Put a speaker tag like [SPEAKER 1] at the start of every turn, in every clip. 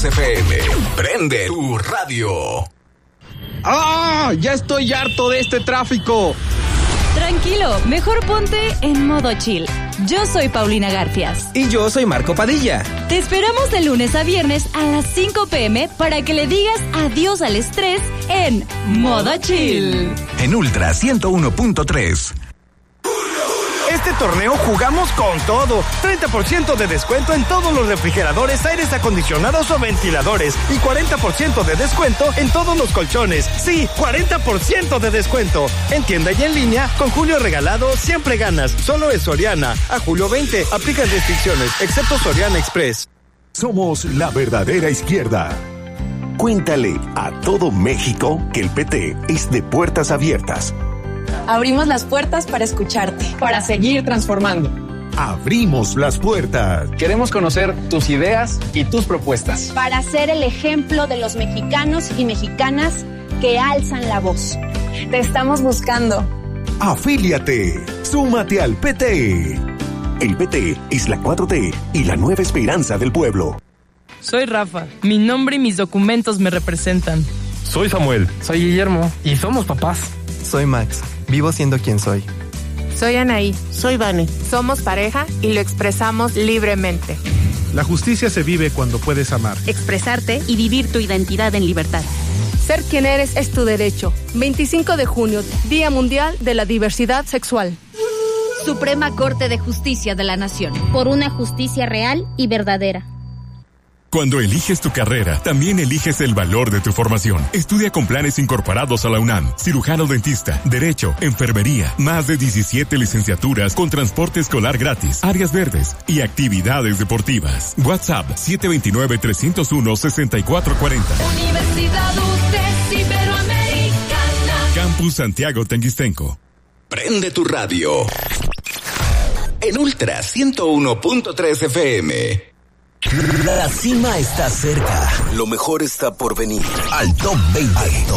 [SPEAKER 1] FM. Prende tu radio.
[SPEAKER 2] ¡Ah! ¡Ya estoy harto de este tráfico!
[SPEAKER 3] Tranquilo, mejor ponte en modo chill. Yo soy Paulina Garfias.
[SPEAKER 4] Y yo soy Marco Padilla.
[SPEAKER 3] Te esperamos de lunes a viernes a las 5 p.m. para que le digas adiós al estrés en modo chill.
[SPEAKER 1] En Ultra 101.3.
[SPEAKER 5] Este torneo jugamos con todo. 30% de descuento en todos los refrigeradores, aires acondicionados o ventiladores. Y 40% de descuento en todos los colchones. Sí, 40% de descuento. En tienda y en línea, con Julio Regalado, siempre ganas. Solo en Soriana. A julio 20, aplican restricciones, excepto Soriana Express.
[SPEAKER 6] Somos la verdadera izquierda. Cuéntale a todo México que el PT es de puertas abiertas.
[SPEAKER 7] Abrimos las puertas para escucharte, para seguir transformando.
[SPEAKER 6] Abrimos las puertas.
[SPEAKER 2] Queremos conocer tus ideas y tus propuestas.
[SPEAKER 8] Para ser el ejemplo de los mexicanos y mexicanas que alzan la voz.
[SPEAKER 7] Te estamos buscando.
[SPEAKER 6] Afíliate. Súmate al PT. El PT es la 4T y la nueva esperanza del pueblo.
[SPEAKER 9] Soy Rafa. Mi nombre y mis documentos me representan.
[SPEAKER 10] Soy Samuel.
[SPEAKER 11] Soy Guillermo.
[SPEAKER 10] Y somos papás.
[SPEAKER 12] Soy Max. Vivo siendo quien soy.
[SPEAKER 13] Soy Anaí.
[SPEAKER 14] Soy Vane.
[SPEAKER 13] Somos pareja y lo expresamos libremente.
[SPEAKER 15] La justicia se vive cuando puedes amar.
[SPEAKER 16] Expresarte y vivir tu identidad en libertad.
[SPEAKER 17] Ser quien eres es tu derecho. 25 de junio, Día Mundial de la Diversidad Sexual.
[SPEAKER 16] Suprema Corte de Justicia de la Nación.
[SPEAKER 8] Por una justicia real y verdadera.
[SPEAKER 18] Cuando eliges tu carrera, también eliges el valor de tu formación. Estudia con planes incorporados a la UNAM. Cirujano dentista, Derecho, Enfermería, más de 17 licenciaturas con transporte escolar gratis, áreas verdes y actividades deportivas. WhatsApp 729-301-6440.
[SPEAKER 3] Universidad UTES Iberoamericana.
[SPEAKER 18] Campus Santiago Tenguistenco.
[SPEAKER 1] Prende tu radio. En Ultra 101.3 FM.
[SPEAKER 19] La cima está cerca. Lo mejor está por venir. Al Top 20.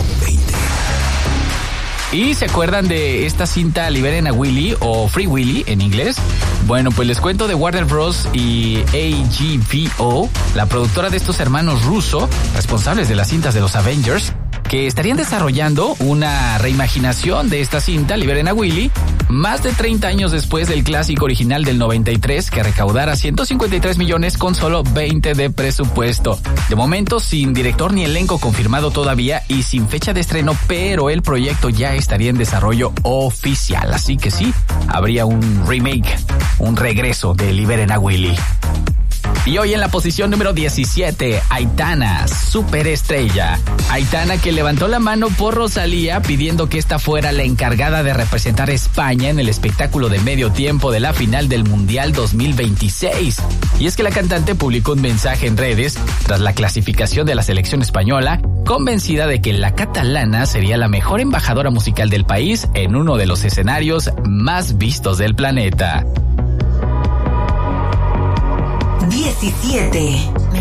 [SPEAKER 20] ¿Y se acuerdan de esta cinta Liberen a Willy o Free Willy en inglés? Bueno, pues les cuento de Warner Bros. Y AGVO, la productora de estos hermanos rusos, responsables de las cintas de los Avengers, que estarían desarrollando una reimaginación de esta cinta, Liberen a Willy, más de 30 años después del clásico original del 93, que recaudara 153 millones con solo 20 de presupuesto. De momento, sin director ni elenco confirmado todavía y sin fecha de estreno, pero el proyecto ya estaría en desarrollo oficial. Así que sí, habría un remake, un regreso de Liberen a Willy. Y hoy en la posición número 17, Aitana, superestrella. Aitana, que levantó la mano por Rosalía pidiendo que esta fuera la encargada de representar a España en el espectáculo de medio tiempo de la final del Mundial 2026. Y es que la cantante publicó un mensaje en redes tras la clasificación de la selección española, convencida de que la catalana sería la mejor embajadora musical del país en uno de los escenarios más vistos del planeta.
[SPEAKER 6] 17.